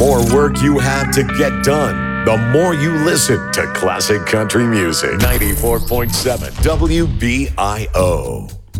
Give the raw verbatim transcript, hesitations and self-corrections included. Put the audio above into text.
more work you have to get done, the more you listen to classic country music. ninety-four point seven W B I O.